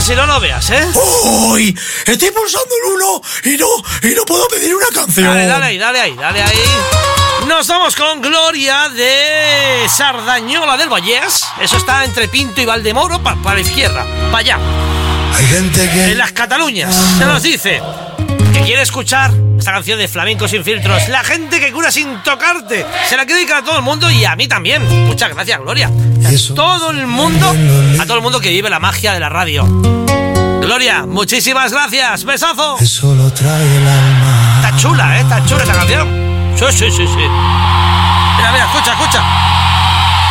si no lo veas, ¿eh? ¡Uy! Estoy pulsando el 1 y no puedo pedir una canción. Dale ahí. Nos vamos con Gloria de Sardañola del Vallès. Eso está entre Pinto y Valdemoro, para la izquierda, para allá. Hay gente que... En las Cataluñas, se nos dice que quiere escuchar esta canción de Flamenco sin filtros. La gente que cura sin tocarte. Se la quiere dedicar a todo el mundo y a mí también. Muchas gracias, Gloria. A todo el mundo que vive la magia de la radio. Gloria, muchísimas gracias. Besazo. Eso lo trae el alma. Está chula esta canción. Sí. Mira, escucha.